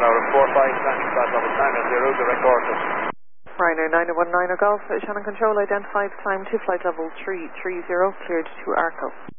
45, standing flat level 90, direct orders. Ryanair 9019 Golf, Shannon Control identified, climb to flight level 330, cleared to ARCO.